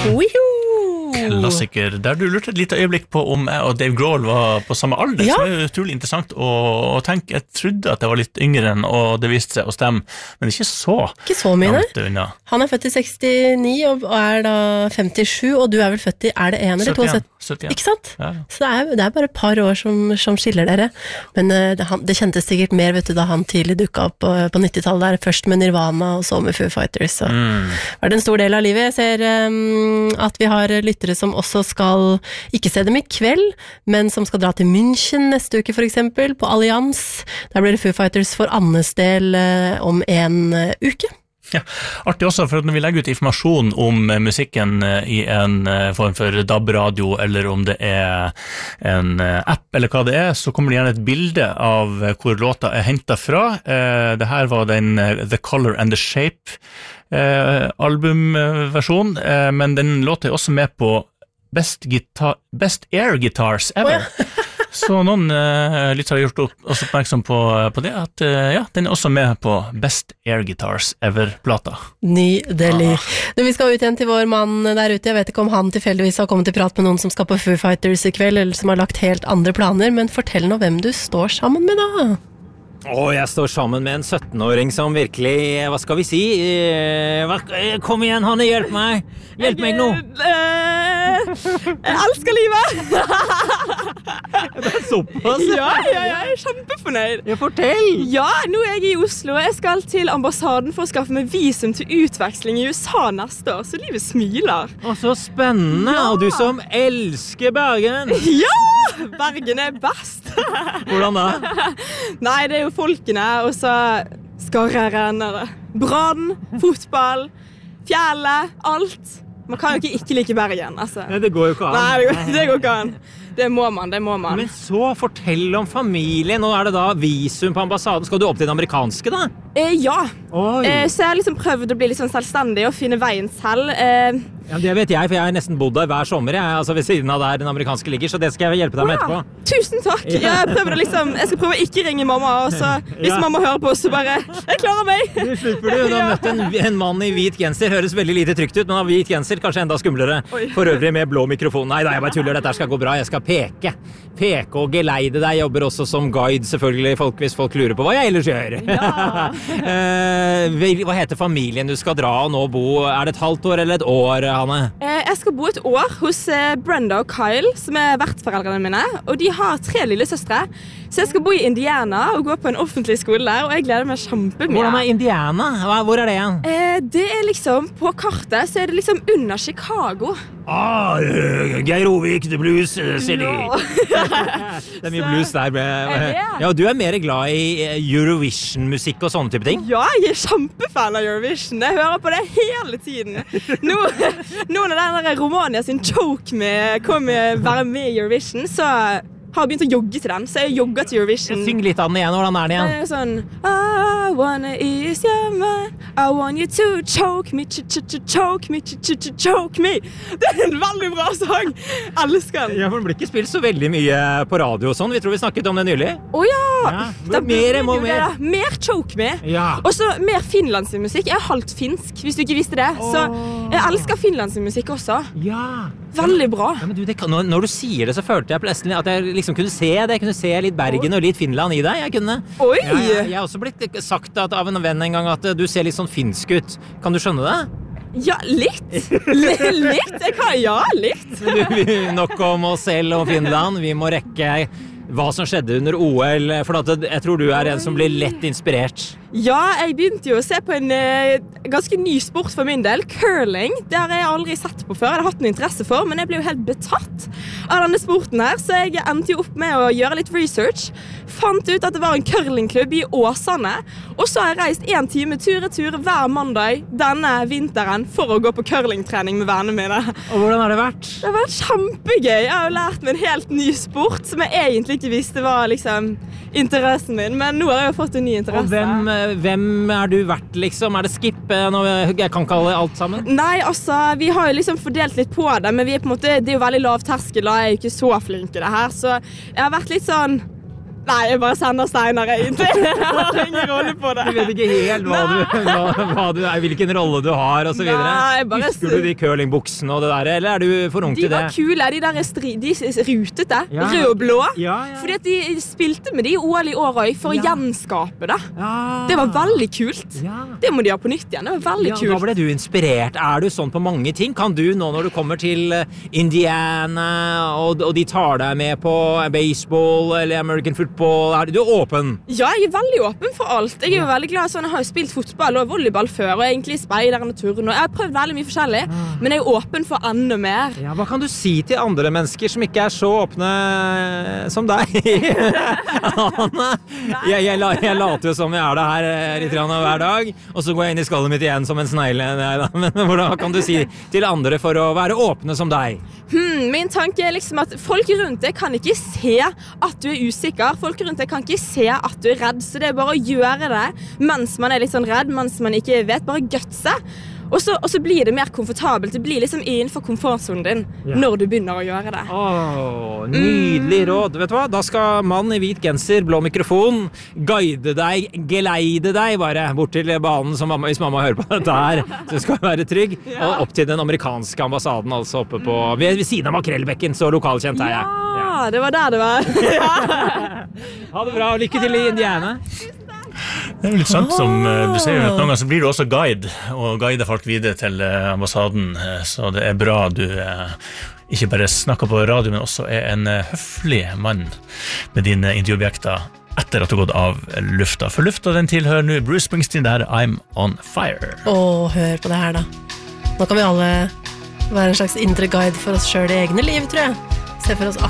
Klassiker, der du lurte et lite øyeblikk på om jeg og Dave Grohl var på samme alder, som utrolig interessant å tenke. Jeg trodde at jeg var litt yngre enn, og det viste seg å stemme, men ikke så mye, unna. Han født i 69 og da 57, og du vel født i, det 1 eller 2? 71. Ikke sant? Ja. Så det bare et par år som skiller dere, men det kjentes sikkert mer, vet du, da han tidlig dukket opp på 90-tallet der, først med Nirvana og så med Foo Fighters, så var det en stor del av livet. Jeg ser at vi har lyttere som også skal ikke se dem i kveld, men som skal dra til München neste uke for eksempel, på Allianz. Der blir det Foo Fighters for Annes del om en uke. Ja, artig også, for at når vi legger ut informasjon om musikken i en form for DAB-radio, eller om det en app, eller hva det så kommer det gjerne et bilde av hvor låta hentet fra. Det her var den The Color and the Shape albumversjon, men den låta også med på Best Air Guitars Ever. Så noen litt har gjort oss oppmerksom på det, at den også med på Best Air Guitars Ever-plata. Nydelig. Vi skal ut igjen til vår mann der ute. Jeg vet ikke om han tilfeldigvis har kommet til prat med noen som skal på Foo Fighters i kveld, eller som har lagt helt andre planer, men fortell nå hvem du står sammen med da. Jeg står sammen med en 17-åring som virkelig, hva skal vi si? Kom igjen, Hanne, hjelp meg! Hjelp meg nå! Jeg elsker livet! Det såpass? Ja, jeg er kjempefornøyd. Ja, fortell! Ja, nå er jeg i Oslo. Jeg skal til ambassaden for å skaffe meg visum til utveksling i USA neste år, så livet smiler. Så spennende, og du som elsker Bergen! Ja! Bergen er best! Hvordan da? Nei, det er jo folkene, og så Skarreren, Brann, fotball, fjellet, alt. Man kan jo ikke like Bergen, altså. Nei, det går jo ikke an. Nei, det går ikke an. Det må man. Men så fortell om familien. Nå det da visum på ambassaden. Skal du opp til den amerikanske da? Ja. Så jeg har liksom prøvd å bli litt sånn selvstendig og finne veien selv. Ja, det vet jeg, for jeg har nesten bodd der hver sommer, altså ved siden av der den amerikanske ligger, så det skal jeg hjelpe deg med etterpå. Tusen takk! Jeg skal prøve å ikke ringe mamma, og så hvis mamma hører på, så bare, jeg klarer meg! Du slipper du, du har møtt en mann i hvit genser, høres veldig lite trygt ut, men av hvit genser kanskje enda skumlere. For øvrig med blå mikrofon. Nei da, jeg bare tuller, dette skal gå bra, jeg skal peke og geleide deg, jobber også som guide selvfølgelig, hvis folk lurer på hva jeg ellers gjør. Ja. Hva heter familien du skal dra og nå bo? Det et halvt år eller et år, Hanne? Jeg skal bo et år hos Brenda og Kyle, som vertforeldrene mine, og de har 3 lillesøstre. Så jeg skal bo i Indiana og gå på en offentlig skole der, og jeg gleder meg kjempemye. Hvordan Indiana? Hvor det igjen? Det liksom, på kartet, så det liksom under Chicago. Geir Ovik, The Blues City. Det mye blues der. Ja, du mer glad i Eurovision-musikk og sånne type ting? Ja, jeg kjempefan av Eurovision. Jeg hører på det hele tiden. Nå når den Romania sin Choke Me kom være med i Eurovision, så har begynt å jogge til den, så jeg jogger til Eurovision. Syng litt av den igjen, hvordan den igjen? Det sånn I wanna ease your mind, I want you to choke me, choke me, choke me. Det en veldig bra sang. Elsker den. Ja, for den blir ikke spilt så veldig mye på radio og sånn. Vi tror vi snakket om det nylig. Ja. Mer choke me. Ja. Og så mer finlandsmusikk. Jeg halvt finsk, hvis du ikke visste det. Så jeg elsker finlandsmusikk også. Ja. Veldig bra. Ja, men du, når du sier det, så følte jeg plutselig at jeg liksom kunne se det. Jeg kunne se litt Bergen og litt Finland i deg. Jeg kunne. Oi! Jeg har også blitt sagt av en venn en gang at du ser litt sånn finsk ut. Kan du skjønne det? Ja, litt. Litt? Litt. Nok om oss selv og Finland. Vi må rekke hva som skjedde under OL, for jeg tror du en som blir lett inspirert. Ja, jeg begynte jo å se på en ganske ny sport for min del, curling. Det har jeg aldri sett på før, jeg har hatt en interesse for, men jeg ble jo helt betatt av denne sporten her, så jeg endte jo opp med å gjøre litt research. Fant ut at det var en curlingklubb i Åsane, og så har jeg reist 1 time tur hver mandag denne vinteren for å gå på curlingtrening med vennene mine. Og hvordan har det vært? Det har vært kjempegøy. Jeg har jo lært meg en helt ny sport, som jeg egentlig ikke visste var liksom interessen min, men nå har jeg jo fått en ny interesse. Og hvem du vært liksom? Det skip? Jeg kan kalle det alt sammen? Nei, altså, vi har jo liksom fordelt litt på det, men vi på en måte, det er jo veldig lav terskel, og jeg er jo ikke så flink i det her, så jeg har vært litt sånn Nei, jeg bare sender Steinar egentlig. Jeg har ingen rolle på det. Du vet ikke helt hva du er, hvilken rolle du har, og så videre. Nei, bare... Husker du de curlingbuksene og det der, eller er du for ung til det? De var kule, de der de rutete, rød og blå. Fordi at de spilte med de i OL i år også, for å gjenskape det. Det var veldig kult. Det må de ha på nytt igjen, det var veldig kult. Da ble du inspirert. Er du sånn på mange ting? Kan du nå når du kommer til Indiana, og de tar deg med på baseball eller American football, er du åpen? Ja, jeg veldig åpen for alt. Jeg jo veldig glad, jeg har jo spilt fotball og volleyball før, og egentlig speideren og turn, og jeg har prøvd veldig mye forskjellig, men jeg åpen for enda mer. Ja, hva kan du si til andre mennesker som ikke så åpne som deg? Anne, jeg later jo som jeg det her litt hver dag, og så går jeg inn i skallet mitt igjen som en snegle. Men hvordan kan du si til andre for å være åpne som deg? Min tanke liksom at folk rundt deg kan ikke se at du usikker. Folk rundt deg kan ikke se at du redd, så det bare å gjøre det mens man litt sånn redd, mens man ikke vet, bare gutse. Og så blir det mer komfortabelt. Det blir liksom innenfor komfortsonen din når du begynner å gjøre det. Nydelig råd. Vet du hva? Da skal mann i hvit genser, blå mikrofon, geleide deg bare bort til banen som mamma, hvis mamma hører på dette her, så skal du være trygg. Og opp til den amerikanske ambassaden, altså oppe på ved siden av Makrellbekken, så lokalkjent er jeg. Ja, det var der det var. Ha det bra, lykke til i Indiana. Det jo litt sant som du sier, at noen ganger så blir du også guide, og guider folk videre til ambassaden, så det bra du ikke bare snakker på radio, men også en høflig mann med dine intervjuobjekter etter at du har gått av lufta. For lufta den tilhører nå Bruce Springsteen, der I'm on fire. Hør på det her da. Nå kan vi alle være en slags indre guide for oss selv i egne liv, tror jeg. Se for oss